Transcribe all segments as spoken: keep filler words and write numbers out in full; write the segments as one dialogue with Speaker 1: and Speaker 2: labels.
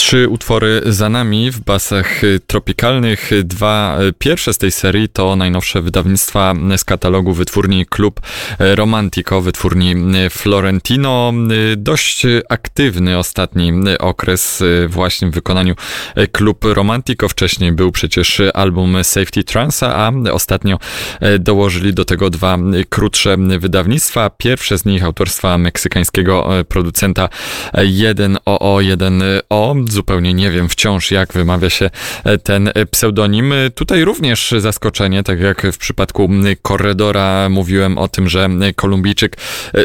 Speaker 1: Trzy utwory za nami w basach tropikalnych. Dwa pierwsze z tej serii to najnowsze wydawnictwa z katalogu wytwórni Club Romantico, wytwórni Florentino. Dość aktywny ostatni okres właśnie w wykonaniu Club Romantico. Wcześniej był przecież album Safety Trance'a, a ostatnio dołożyli do tego dwa krótsze wydawnictwa. Pierwsze z nich autorstwa meksykańskiego producenta jeden O O jeden O. Zupełnie nie wiem wciąż, jak wymawia się ten pseudonim. Tutaj również zaskoczenie, tak jak w przypadku Corredora mówiłem o tym, że Kolumbijczyk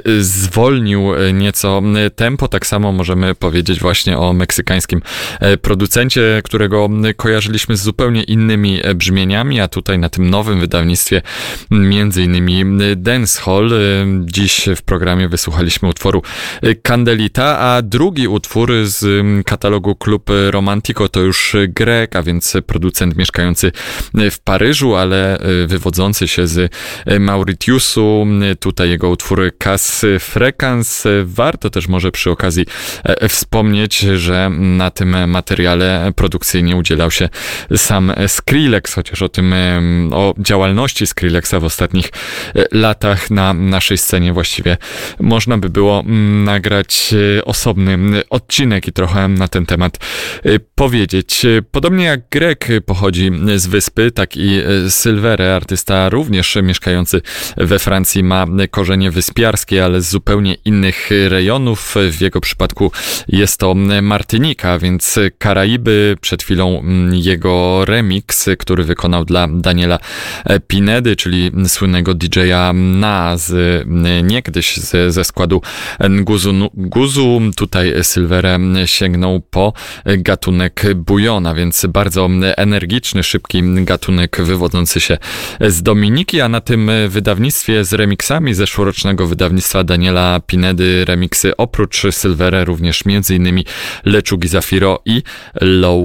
Speaker 1: zwolnił nieco tempo. Tak samo możemy powiedzieć właśnie o meksykańskim producencie, którego kojarzyliśmy z zupełnie innymi brzmieniami, a tutaj na tym nowym wydawnictwie między innymi Dancehall. Dziś w programie wysłuchaliśmy utworu Candelita, a drugi utwór z katalogu Club Romantico to już Grek, a więc producent mieszkający w Paryżu, ale wywodzący się z Mauritiusu. Tutaj jego utwór Cas Frecans. Warto też może przy okazji wspomnieć, że na tym materiale produkcyjnie udzielał się sam Skrillex, chociaż o tym, o działalności Skrillexa w ostatnich latach na naszej scenie właściwie można by było nagrać osobny odcinek i trochę na ten temat powiedzieć. Podobnie jak Grek pochodzi z wyspy, tak i Sylvere, artysta również mieszkający we Francji, ma korzenie wyspiarskie, ale z zupełnie innych rejonów. W jego przypadku jest to Martynika, więc Karaiby. Przed chwilą jego remix, który wykonał dla Daniela Pinedy, czyli słynnego D J a Na z niegdyś z, ze składu Nguzu Nguzu. Tutaj Sylvere sięgnął po gatunek bujona, więc bardzo energiczny, szybki gatunek wywodzący się z Dominiki, a na tym wydawnictwie z remixami zeszłorocznego wydawnictwa Daniela Pinedy remiksy oprócz Sylvere również między innymi Leczugi Zafiro i Low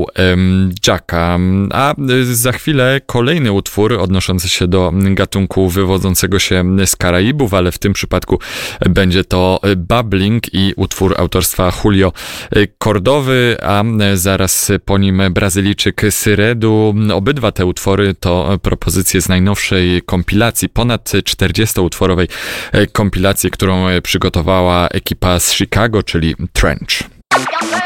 Speaker 1: Jacka. A za chwilę kolejny utwór odnoszący się do gatunku wywodzącego się z Karaibów, ale w tym przypadku będzie to Bubbling i utwór autorstwa Julio Cordowy, a zaraz po nim Brazylijczyk Syredu. Obydwa te utwory to propozycje z najnowszej kompilacji, ponad czterdziestoutworowej kompilacji, którą przygotowała ekipa z Chicago, czyli Trench.